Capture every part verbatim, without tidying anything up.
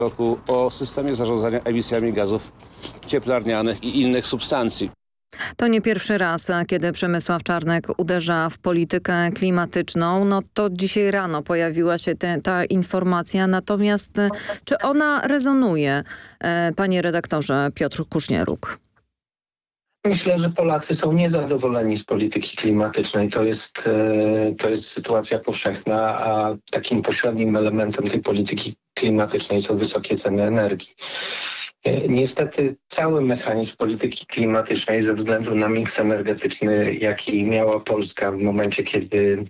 roku o systemie zarządzania emisjami gazów cieplarnianych i innych substancji. To nie pierwszy raz, kiedy Przemysław Czarnek uderza w politykę klimatyczną. No to dzisiaj rano pojawiła się te, ta informacja. Natomiast czy ona rezonuje, panie redaktorze Piotr Kusznieruk? Myślę, że Polacy są niezadowoleni z polityki klimatycznej. To jest, to jest sytuacja powszechna, a takim pośrednim elementem tej polityki klimatycznej są wysokie ceny energii. Niestety cały mechanizm polityki klimatycznej ze względu na miks energetyczny, jaki miała Polska w momencie, kiedy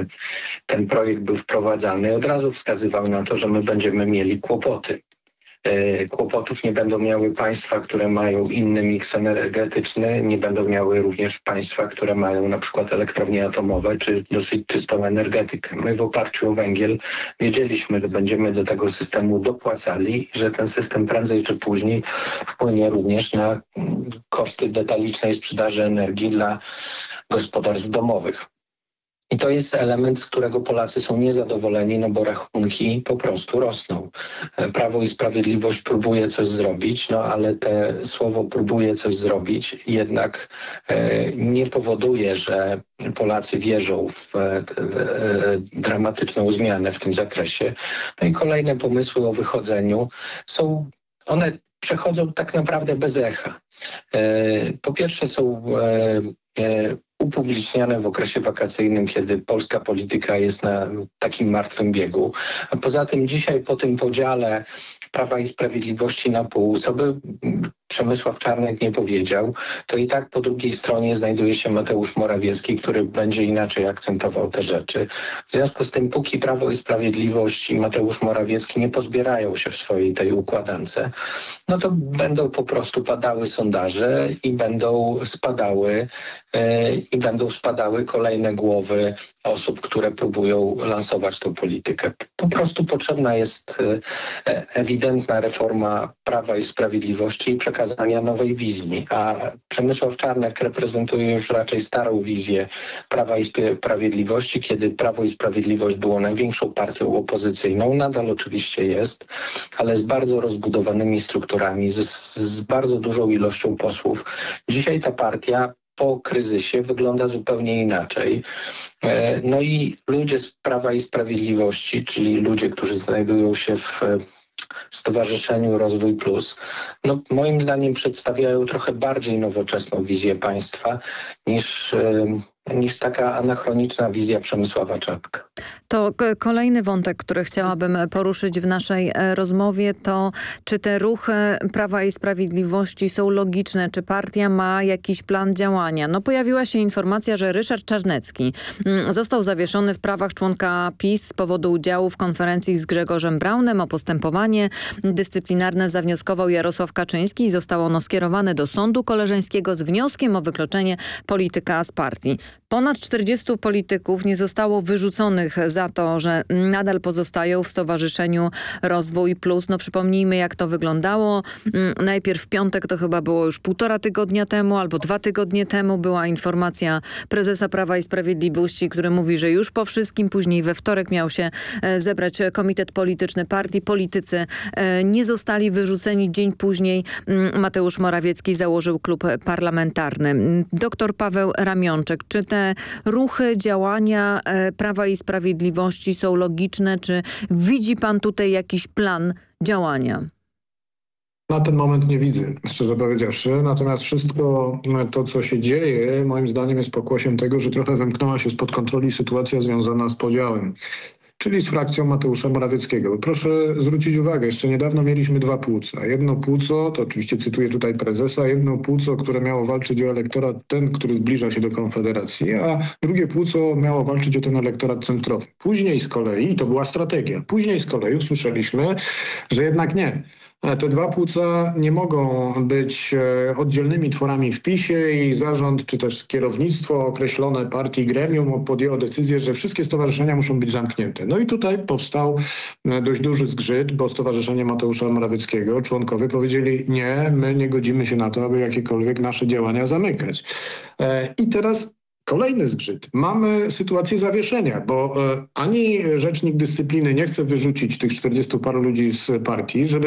ten projekt był wprowadzany, od razu wskazywał na to, że my będziemy mieli kłopoty. Kłopotów nie będą miały państwa, które mają inny miks energetyczny, nie będą miały również państwa, które mają na przykład elektrownie atomowe czy dosyć czystą energetykę. My w oparciu o węgiel wiedzieliśmy, że będziemy do tego systemu dopłacali, że ten system prędzej czy później wpłynie również na koszty detalicznej sprzedaży energii dla gospodarstw domowych. I to jest element, z którego Polacy są niezadowoleni, no bo rachunki po prostu rosną. Prawo i Sprawiedliwość próbuje coś zrobić, no ale te słowo próbuje coś zrobić jednak e, nie powoduje, że Polacy wierzą w, w, w dramatyczną zmianę w tym zakresie. No i kolejne pomysły o wychodzeniu są, one przechodzą tak naprawdę bez echa. E, po pierwsze są e, e, upubliczniane w okresie wakacyjnym, kiedy polska polityka jest na takim martwym biegu. A poza tym dzisiaj po tym podziale Prawa i Sprawiedliwości na pół, co by Przemysław Czarnek nie powiedział, to i tak po drugiej stronie znajduje się Mateusz Morawiecki, który będzie inaczej akcentował te rzeczy. W związku z tym, póki Prawo i Sprawiedliwość i Mateusz Morawiecki nie pozbierają się w swojej tej układance, no to będą po prostu padały sondaże i będą spadały yy, i będą spadały kolejne głowy osób, które próbują lansować tę politykę. Po prostu potrzebna jest yy, ewidentna reforma Prawa i Sprawiedliwości i przekazania nowej wizji. A Przemysław Czarnek reprezentuje już raczej starą wizję Prawa i Sprawiedliwości, kiedy Prawo i Sprawiedliwość było największą partią opozycyjną. Nadal oczywiście jest, ale z bardzo rozbudowanymi strukturami, z, z bardzo dużą ilością posłów. Dzisiaj ta partia po kryzysie wygląda zupełnie inaczej. No i ludzie z Prawa i Sprawiedliwości, czyli ludzie, którzy znajdują się w Stowarzyszeniu Rozwój Plus, no moim zdaniem przedstawiają trochę bardziej nowoczesną wizję państwa niż, niż taka anachroniczna wizja Przemysława Czarnka. To kolejny wątek, który chciałabym poruszyć w naszej rozmowie, to czy te ruchy Prawa i Sprawiedliwości są logiczne, czy partia ma jakiś plan działania. No pojawiła się informacja, że Ryszard Czarnecki został zawieszony w prawach członka PiS z powodu udziału w konferencji z Grzegorzem Braunem o postępowanie dyscyplinarne zawnioskował Jarosław Kaczyński i zostało ono skierowane do sądu koleżeńskiego z wnioskiem o wykluczenie polityka z partii. Ponad czterdziestu polityków nie zostało wyrzuconych za to, że nadal pozostają w Stowarzyszeniu Rozwój Plus. No przypomnijmy, jak to wyglądało. Najpierw w piątek, to chyba było już półtora tygodnia temu albo dwa tygodnie temu, była informacja prezesa Prawa i Sprawiedliwości, który mówi, że już po wszystkim. Później we wtorek miał się zebrać komitet polityczny partii. Politycy nie zostali wyrzuceni. Dzień później Mateusz Morawiecki założył klub parlamentarny. Doktor Paweł Ramionczek, czy te ruchy, działania Prawa i Sprawiedliwości są logiczne? Czy widzi pan tutaj jakiś plan działania? Na ten moment nie widzę, szczerze powiedziawszy. Natomiast wszystko to, co się dzieje, moim zdaniem jest pokłosiem tego, że trochę wymknęła się spod kontroli sytuacja związana z podziałem, czyli z frakcją Mateusza Morawieckiego. Proszę zwrócić uwagę, jeszcze niedawno mieliśmy dwa płuca. Jedno płuco, to oczywiście cytuję tutaj prezesa, jedno płuco, które miało walczyć o elektorat ten, który zbliża się do Konfederacji, a drugie płuco miało walczyć o ten elektorat centrowy. Później z kolei, i to była strategia, później z kolei usłyszeliśmy, że jednak nie. Te dwa płuca nie mogą być oddzielnymi tworami w PiSie i zarząd czy też kierownictwo określone partii gremium podjęło decyzję, że wszystkie stowarzyszenia muszą być zamknięte. No i tutaj powstał dość duży zgrzyt, bo Stowarzyszenie Mateusza Morawieckiego, członkowie powiedzieli nie, my nie godzimy się na to, aby jakiekolwiek nasze działania zamykać. I teraz Kolejny zgrzyt. Mamy sytuację zawieszenia, bo e, ani Rzecznik Dyscypliny nie chce wyrzucić tych czterdziestu paru ludzi z partii, żeby